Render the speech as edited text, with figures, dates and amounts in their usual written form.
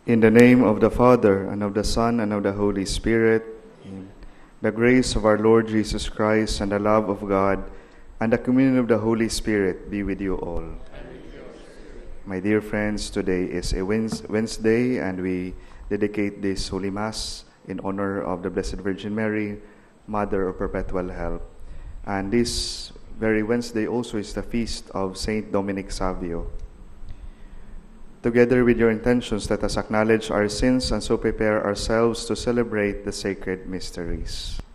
In the name of the Father, and of the Son, and of the Holy Spirit, Amen. The grace of our Lord Jesus Christ, and the love of God, and the communion of the Holy Spirit be with you all. My dear friends, today is a Wednesday, and we dedicate this Holy Mass in honor of the Blessed Virgin Mary, Mother of Perpetual Help. And this very Wednesday also is the feast of Saint Dominic Savio. Together with your intentions, let us acknowledge our sins and so prepare ourselves to celebrate the sacred mysteries.